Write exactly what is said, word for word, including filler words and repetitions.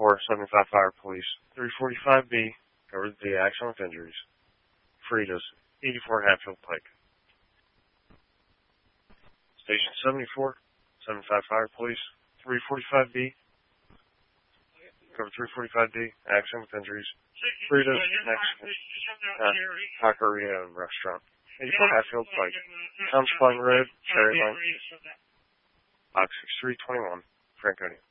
four, seventy-five Fire Police. three forty-five B, covered the action with injuries. Frida's, eighty-four Hatfield Pike. Station seventy-four, seventy-five Fire Police. three forty-five B, covered three forty-five D, action with injuries. Frida's, Mexican, uh, taqueria and restaurant. eighty-four Hatfield Pike. Town Spring Road, Cherry Lane. Box six three two one, Franconia.